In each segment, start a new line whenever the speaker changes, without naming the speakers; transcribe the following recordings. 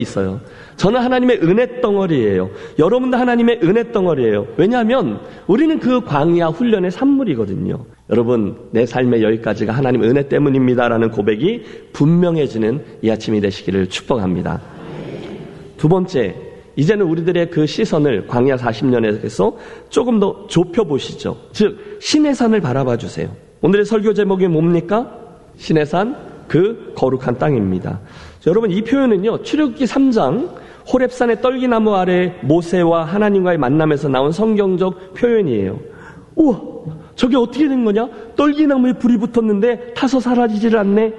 있어요. 저는 하나님의 은혜 덩어리예요. 여러분도 하나님의 은혜 덩어리예요. 왜냐하면 우리는 그 광야 훈련의 산물이거든요. 여러분, 내 삶의 여기까지가 하나님 은혜 때문입니다라는 고백이 분명해지는 이 아침이 되시기를 축복합니다. 두 번째, 이제는 우리들의 그 시선을 광야 40년에서 조금 더 좁혀보시죠. 즉, 시내산을 바라봐 주세요. 오늘의 설교 제목이 뭡니까? 시내산, 그 거룩한 땅입니다. 여러분, 이 표현은요, 출애굽기 3장 호렙산의 떨기나무 아래 모세와 하나님과의 만남에서 나온 성경적 표현이에요. 우와, 저게 어떻게 된 거냐? 떨기나무에 불이 붙었는데 타서 사라지질 않네.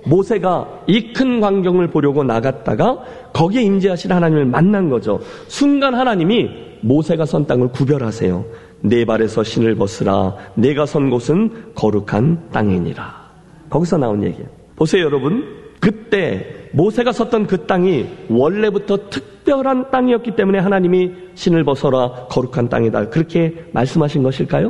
모세가 이 큰 광경을 보려고 나갔다가 거기에 임재하신 하나님을 만난 거죠. 순간 하나님이 모세가 선 땅을 구별하세요. 네 발에서 신을 벗으라. 내가 선 곳은 거룩한 땅이니라. 거기서 나온 얘기예요. 보세요, 여러분. 그때 모세가 섰던 그 땅이 원래부터 특별한 땅이었기 때문에 하나님이 신을 벗어라, 거룩한 땅이다, 그렇게 말씀하신 것일까요?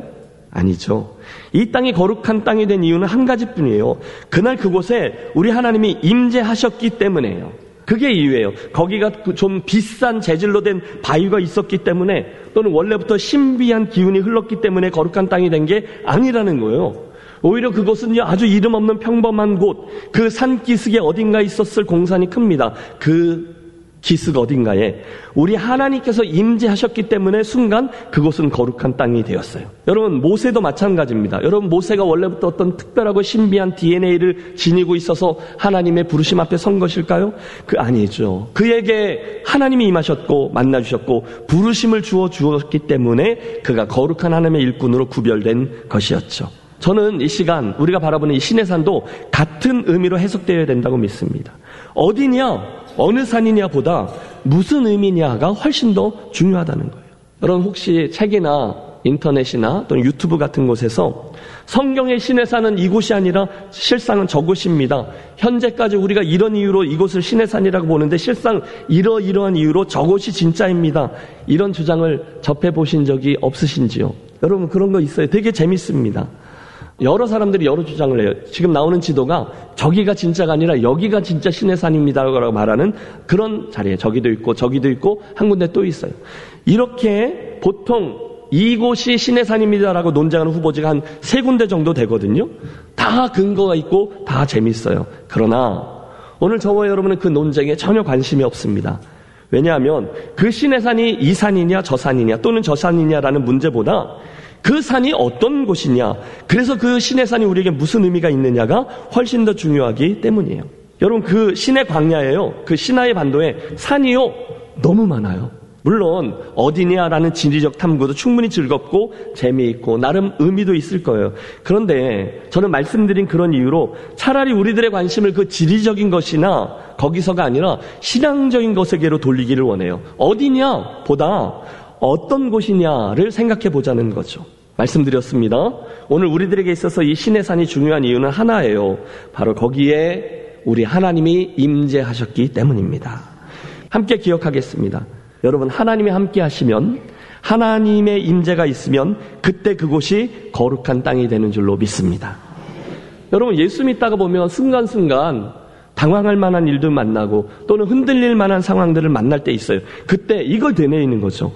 아니죠. 이 땅이 거룩한 땅이 된 이유는 한 가지뿐이에요. 그날 그곳에 우리 하나님이 임재하셨기 때문에요. 그게 이유예요. 거기가 좀 비싼 재질로 된 바위가 있었기 때문에, 또는 원래부터 신비한 기운이 흘렀기 때문에 거룩한 땅이 된 게 아니라는 거예요. 오히려 그곳은요, 아주 이름 없는 평범한 곳, 그 산 기슭에 어딘가에 있었을 공산이 큽니다. 그 기슭 어딘가에 우리 하나님께서 임재하셨기 때문에 순간 그곳은 거룩한 땅이 되었어요. 여러분, 모세도 마찬가지입니다. 여러분, 모세가 원래부터 어떤 특별하고 신비한 DNA를 지니고 있어서 하나님의 부르심 앞에 선 것일까요? 그 아니죠. 그에게 하나님이 임하셨고 만나주셨고 부르심을 주었기 때문에 그가 거룩한 하나님의 일꾼으로 구별된 것이었죠. 저는 이 시간 우리가 바라보는 이 시내산도 같은 의미로 해석되어야 된다고 믿습니다. 어디냐, 어느 산이냐 보다 무슨 의미냐가 훨씬 더 중요하다는 거예요. 여러분, 혹시 책이나 인터넷이나 또는 유튜브 같은 곳에서 성경의 시내산은 이곳이 아니라 실상은 저곳입니다, 현재까지 우리가 이런 이유로 이곳을 시내산이라고 보는데 실상 이러이러한 이유로 저곳이 진짜입니다, 이런 주장을 접해보신 적이 없으신지요? 여러분, 그런 거 있어요. 되게 재밌습니다. 여러 사람들이 여러 주장을 해요. 지금 나오는 지도가 저기가 진짜가 아니라 여기가 진짜 시내산입니다라고 말하는 그런 자리에 저기도 있고 저기도 있고 한 군데 또 있어요. 이렇게 보통 이곳이 시내산입니다라고 논쟁하는 후보지가 한 3군데 정도 되거든요. 다 근거가 있고 다 재밌어요. 그러나 오늘 저와 여러분은 그 논쟁에 전혀 관심이 없습니다. 왜냐하면 그 시내산이 이 산이냐 저 산이냐 또는 저 산이냐라는 문제보다 그 산이 어떤 곳이냐, 그래서 그 시내산이 우리에게 무슨 의미가 있느냐가 훨씬 더 중요하기 때문이에요. 여러분, 그 시내 광야예요. 그 시나이 반도에 산이요, 너무 많아요. 물론 어디냐라는 지리적 탐구도 충분히 즐겁고 재미있고 나름 의미도 있을 거예요. 그런데 저는 말씀드린 그런 이유로 차라리 우리들의 관심을 그 지리적인 것이나 거기서가 아니라 신앙적인 것에게로 돌리기를 원해요. 어디냐 보다 어떤 곳이냐를 생각해 보자는 거죠. 말씀드렸습니다. 오늘 우리들에게 있어서 이 시내산이 중요한 이유는 하나예요. 바로 거기에 우리 하나님이 임재하셨기 때문입니다. 함께 기억하겠습니다. 여러분, 하나님이 함께 하시면, 하나님의 임재가 있으면 그때 그곳이 거룩한 땅이 되는 줄로 믿습니다. 여러분, 예수 믿다가 보면 순간순간 당황할 만한 일도 만나고 또는 흔들릴 만한 상황들을 만날 때 있어요. 그때 이걸 되뇌이는 거죠.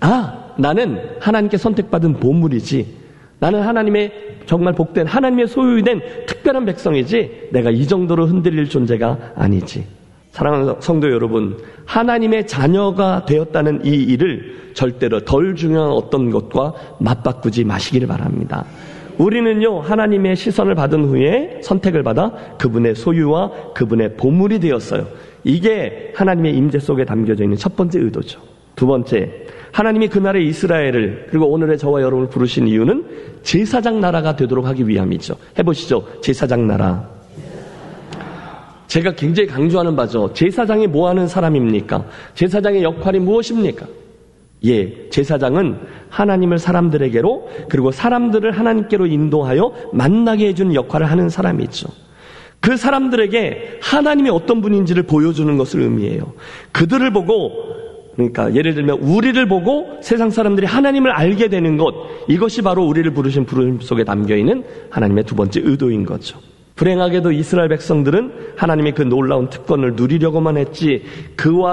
나는 하나님께 선택받은 보물이지, 나는 하나님의 정말 복된 하나님의 소유된 특별한 백성이지, 내가 이 정도로 흔들릴 존재가 아니지. 사랑하는 성도 여러분, 하나님의 자녀가 되었다는 이 일을 절대로 덜 중요한 어떤 것과 맞바꾸지 마시기를 바랍니다. 우리는요, 하나님의 시선을 받은 후에 선택을 받아 그분의 소유와 그분의 보물이 되었어요. 이게 하나님의 임재 속에 담겨져 있는 첫 번째 의도죠. 두 번째, 하나님이 그날의 이스라엘을, 그리고 오늘의 저와 여러분을 부르신 이유는 제사장 나라가 되도록 하기 위함이죠. 해보시죠. 제사장 나라. 제가 굉장히 강조하는 바죠. 제사장이 뭐 하는 사람입니까? 제사장의 역할이 무엇입니까? 제사장은 하나님을 사람들에게로, 그리고 사람들을 하나님께로 인도하여 만나게 해주는 역할을 하는 사람이죠. 그 사람들에게 하나님이 어떤 분인지를 보여주는 것을 의미해요. 그들을 보고, 그러니까 예를 들면 우리를 보고 세상 사람들이 하나님을 알게 되는 것, 이것이 바로 우리를 부르신 부름 속에 담겨있는 하나님의 두 번째 의도인 거죠. 불행하게도 이스라엘 백성들은 하나님의 그 놀라운 특권을 누리려고만 했지, 그와